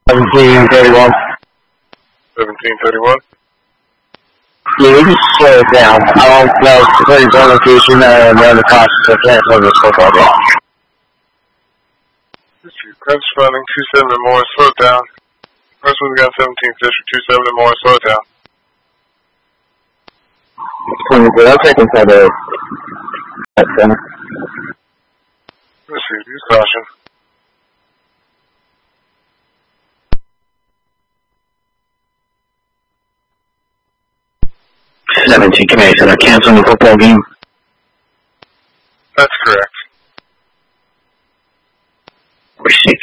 1731. 1731? Yeah, you can slow it down. I don't know what his own location and the other costs, so I can't slow this football down. Corresponding 27 and more, slow it down. First one we got 17th District, 27 and more, slow it down. I'll take inside the center. Receive, use caution. Command Center, canceling the football game. That's correct. Receive.